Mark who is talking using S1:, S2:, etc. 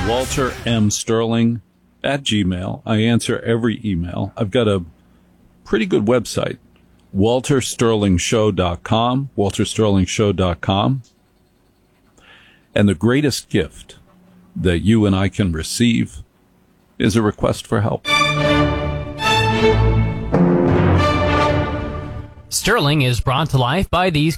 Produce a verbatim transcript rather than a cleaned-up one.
S1: Walter M. Sterling at Gmail. I answer every email. I've got a pretty good website, walter sterling show dot com, walter sterling show dot com. And the greatest gift that you and I can receive is a request for help.
S2: Sterling is brought to life by these